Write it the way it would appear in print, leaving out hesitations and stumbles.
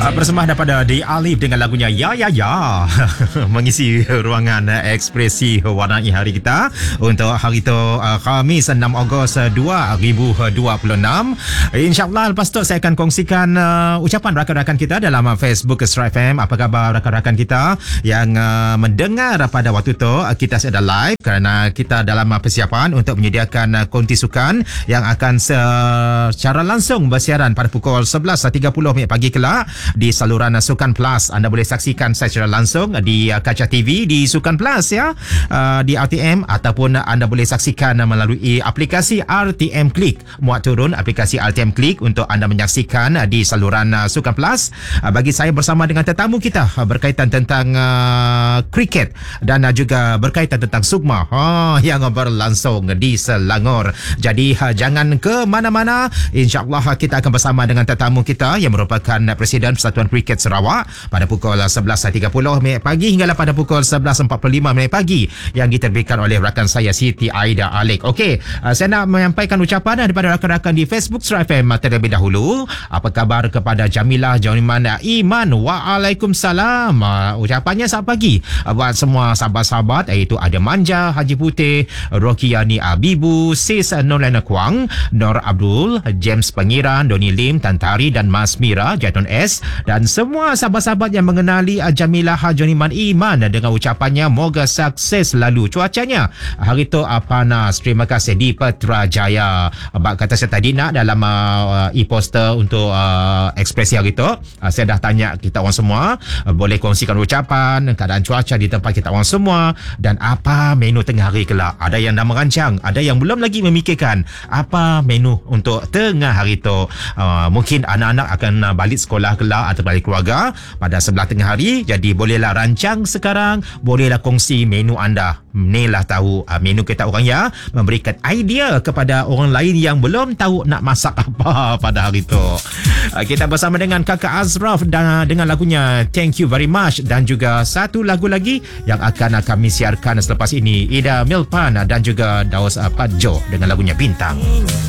Bersama daripada di Alif dengan lagunya Ya Ya Ya mengisi ruangan ekspresi warnai hari kita untuk hari itu Khamis 6 Ogos 2026. InsyaAllah lepas tu saya akan kongsikan ucapan rakan-rakan kita dalam Facebook Astro FM. Apa khabar rakan-rakan kita yang mendengar pada waktu itu kita sedang live kerana kita dalam persiapan untuk menyediakan konti sukan yang akan secara langsung bersiaran pada pukul 11.30 pagi kelak di saluran Sukan Plus. Anda boleh saksikan secara langsung di kaca TV di Sukan Plus ya, di RTM, ataupun anda boleh saksikan melalui aplikasi RTM Click. Muat turun aplikasi RTM Click untuk anda menyaksikan di saluran Sukan Plus. Bagi saya bersama dengan tetamu kita berkaitan tentang kriket dan juga berkaitan tentang Sukma yang berlangsung di Selangor. Jadi jangan ke mana-mana. InsyaAllah kita akan bersama dengan tetamu kita yang merupakan Presiden Persatuan Kriket Sarawak pada pukul 11.30 pagi hinggalah pada pukul 11.45 pagi yang diterbitkan oleh rakan saya Siti Aida Alik. Okey, saya nak menyampaikan ucapan daripada rakan-rakan di Facebook Astro FM terlebih dahulu. Apa khabar kepada Jamilah Joniman Iman? Waalaikumsalam. Ucapannya selamat pagi buat semua sahabat-sahabat, iaitu ada Manja Haji Putih, Rokiani Abibu, Sis Nolena Kuang, Nor Abdul, James Pengiran, Doni Lim, Tantari dan Mas Mira, Jatun S, dan semua sahabat-sahabat yang mengenali Jamilah Joniman Iman dengan ucapannya moga sukses lalu cuacanya. Hari itu panas. Terima kasih di Putrajaya. Kata saya tadi nak dalam e-poster untuk ekspresi hari itu, saya dah tanya kita orang semua boleh kongsikan ucapan, keadaan cuaca di tempat kita orang semua, dan apa menu tengah hari kelak. Ada yang dah merancang, ada yang belum lagi memikirkan apa menu untuk tengah hari itu. Mungkin anak-anak akan balik sekolah kelak atau balik keluarga pada sebelah tengah hari. Jadi bolehlah rancang sekarang, bolehlah kongsi menu anda. Inilah tahu menu kita orang ya, memberikan idea kepada orang lain yang belum tahu nak masak apa pada hari itu. Kita bersama dengan Kakak Azraf dan dengan lagunya Thank You Very Much, dan juga satu lagu lagi yang akan kami siarkan selepas ini, Ida Milpan dan juga Daus Padjo dengan lagunya Bintang.